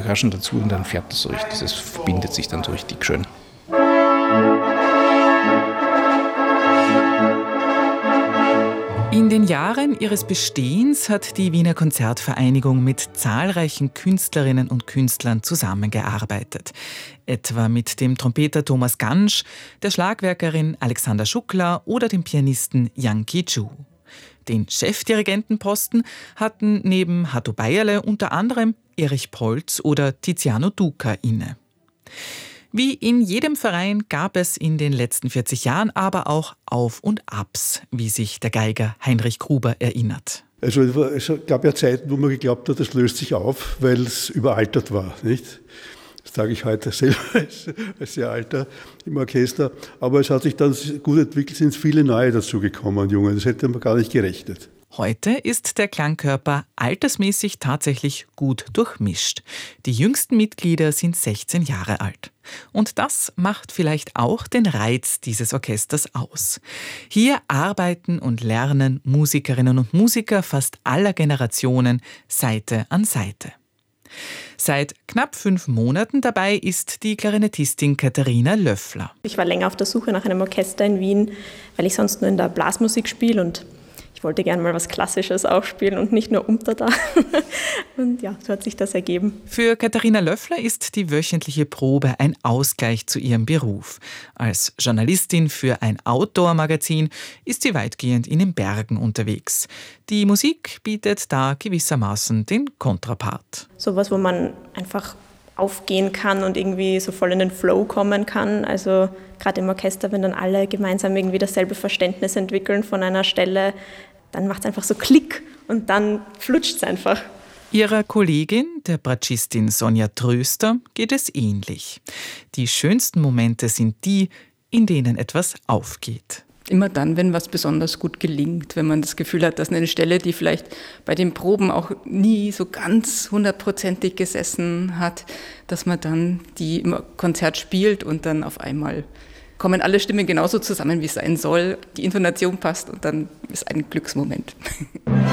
Percussion dazu und dann fährt das so richtig, das verbindet sich dann so richtig schön. In den Jahren ihres Bestehens hat die Wiener Konzertvereinigung mit zahlreichen Künstlerinnen und Künstlern zusammengearbeitet. Etwa mit dem Trompeter Thomas Gansch, der Schlagwerkerin Alexander Schuckler oder dem Pianisten Yang Ki-Chu. Den Chefdirigentenposten hatten neben Hatto Beierle unter anderem Erich Polz oder Tiziano Duca inne. Wie in jedem Verein gab es in den letzten 40 Jahren aber auch Auf und Abs, wie sich der Geiger Heinrich Gruber erinnert. Also es gab ja Zeiten, wo man geglaubt hat, das löst sich auf, weil es überaltert war, nicht? Das sage ich heute selber als sehr alter im Orchester. Aber es hat sich dann gut entwickelt, sind viele neue dazugekommen, Junge. Das hätte man gar nicht gerechnet. Heute ist der Klangkörper altersmäßig tatsächlich gut durchmischt. Die jüngsten Mitglieder sind 16 Jahre alt. Und das macht vielleicht auch den Reiz dieses Orchesters aus. Hier arbeiten und lernen Musikerinnen und Musiker fast aller Generationen Seite an Seite. Seit knapp 5 Monaten dabei ist die Klarinettistin Katharina Löffler. Ich war länger auf der Suche nach einem Orchester in Wien, weil ich sonst nur in der Blasmusik spiele und ich wollte gerne mal was Klassisches auch spielen und nicht nur da. Und ja, so hat sich das ergeben. Für Katharina Löffler ist die wöchentliche Probe ein Ausgleich zu ihrem Beruf. Als Journalistin für ein Outdoor-Magazin ist sie weitgehend in den Bergen unterwegs. Die Musik bietet da gewissermaßen den Kontrapart. Sowas, wo man einfach aufgehen kann und irgendwie so voll in den Flow kommen kann. Also gerade im Orchester, wenn dann alle gemeinsam irgendwie dasselbe Verständnis entwickeln von einer Stelle, dann macht es einfach so Klick und dann flutscht es einfach. Ihrer Kollegin, der Bratschistin Sonja Tröster, geht es ähnlich. Die schönsten Momente sind die, in denen etwas aufgeht. Immer dann, wenn was besonders gut gelingt, wenn man das Gefühl hat, dass eine Stelle, die vielleicht bei den Proben auch nie so ganz 100%ig gesessen hat, dass man dann die im Konzert spielt und dann auf einmal kommen alle Stimmen genauso zusammen, wie es sein soll, die Intonation passt und dann ist ein Glücksmoment.